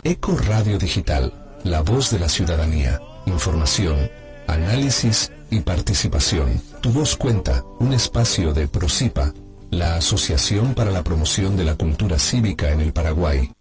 Eco Radio Digital, la voz de la ciudadanía. Información, análisis y participación. Tu voz cuenta, un espacio de Procipa, la Asociación para la Promoción de la Cultura Cívica en el Paraguay.